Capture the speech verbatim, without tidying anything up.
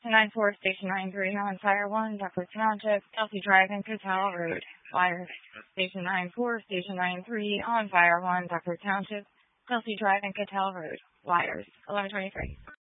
nine four, Station nine three on Fire one, Duckworth Township, Kelsey Drive and Cattell Road. Wires. Station nine four, Station nine three on Fire one, Duckworth Township, Kelsey Drive and Cattell Road. Wires. eleven twenty-three.